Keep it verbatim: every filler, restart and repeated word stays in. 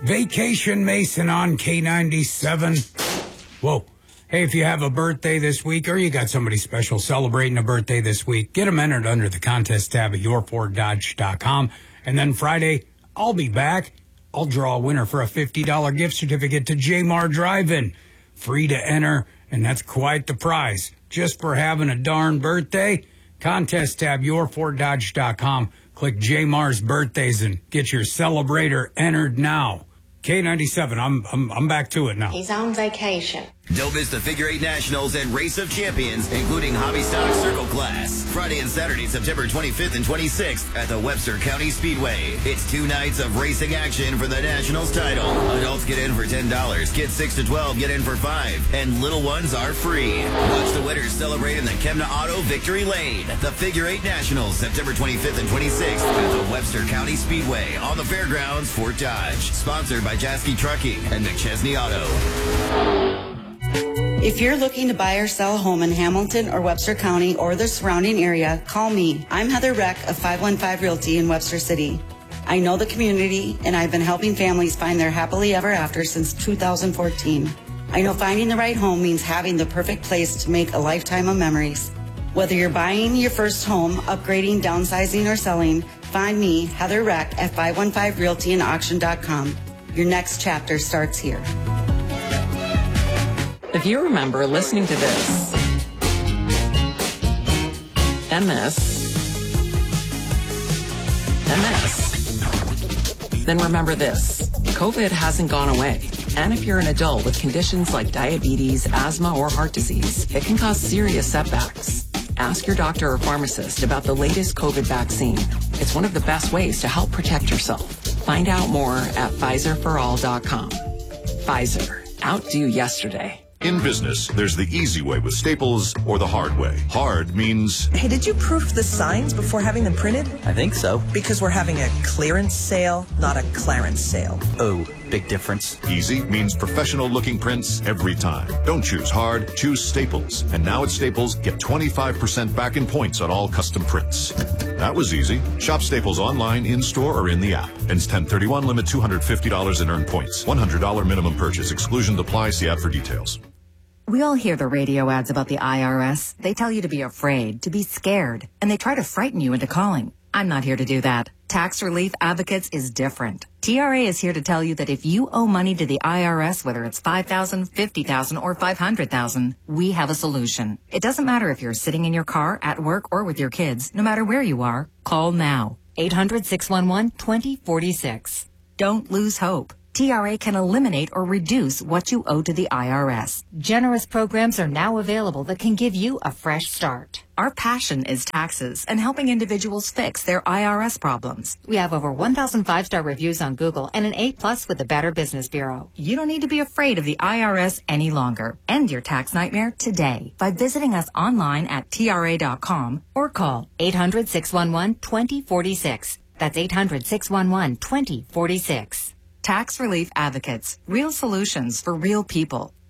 Vacation Mason on K ninety-seven. Whoa. Hey, if you have a birthday this week or you got somebody special celebrating a birthday this week, get them entered under the contest tab at your ford dodge dot com. And then Friday, I'll be back. I'll draw a winner for a fifty dollars gift certificate to J M A R Drive-In. Free to enter, and that's quite the prize. Just for having a darn birthday, contest tab, your ford dodge dot com. Click J M A R's birthdays and get your celebrator entered now. K ninety-seven, I'm I'm I'm back to it now. He's on vacation. Don't miss the Figure Eight Nationals and Race of Champions, including Hobby Stock Circle Class. Friday and Saturday, September twenty-fifth and twenty-sixth at the Webster County Speedway. It's two nights of racing action for the Nationals title. Adults get in for ten dollars, kids six to twelve get in for five dollars, and little ones are free. Watch the winners celebrate in the Kemna Auto Victory Lane. The Figure Eight Nationals, September twenty-fifth and twenty-sixth at the Webster County Speedway on the Fairgrounds, Fort Dodge. Sponsored by Jasky Trucking and McChesney Auto. If you're looking to buy or sell a home in Hamilton or Webster County or the surrounding area, call me. I'm Heather Reck of five one five Realty in Webster City. I know the community, and I've been helping families find their happily ever after since two thousand fourteen. I know finding the right home means having the perfect place to make a lifetime of memories. Whether you're buying your first home, upgrading, downsizing, or selling, find me, Heather Reck, at five one five realty and auction dot com. Your next chapter starts here. If you remember listening to this and this and this, then remember this. COVID hasn't gone away. And if you're an adult with conditions like diabetes, asthma, or heart disease, it can cause serious setbacks. Ask your doctor or pharmacist about the latest COVID vaccine. It's one of the best ways to help protect yourself. Find out more at Pfizer for all dot com. Pfizer. Outdo yesterday. In business, there's the easy way with Staples or the hard way. Hard means... Hey, did you proof the signs before having them printed? I think so. Because we're having a clearance sale, not a clarence sale. Oh, big difference. Easy means professional-looking prints every time. Don't choose hard, choose Staples. And now at Staples, get twenty-five percent back in points on all custom prints. That was easy. Shop Staples online, in-store, or in the app. Ends ten thirty-one, limit two hundred fifty dollars in earned points. one hundred dollars minimum purchase. Exclusion applies. See app for details. We all hear the radio ads about the I R S. They tell you to be afraid, to be scared, and they try to frighten you into calling. I'm not here to do that. Tax Relief Advocates is different. T R A is here to tell you that if you owe money to the I R S, whether it's five thousand dollars, fifty thousand dollars, or five hundred thousand dollars, we have a solution. It doesn't matter if you're sitting in your car, at work, or with your kids. No matter where you are, call now. eight hundred, six one one, two zero four six. Don't lose hope. T R A can eliminate or reduce what you owe to the I R S. Generous programs are now available that can give you a fresh start. Our passion is taxes and helping individuals fix their I R S problems. We have over one thousand five-star reviews on Google and an A plus with the Better Business Bureau. You don't need to be afraid of the I R S any longer. End your tax nightmare today by visiting us online at T R A dot com or call eight hundred, six one one, two zero four six. That's eight hundred, six one one, two zero four six. Tax Relief Advocates. Real solutions for real people.